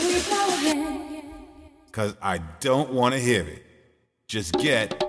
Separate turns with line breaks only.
Cause I don't want to hear it. Just get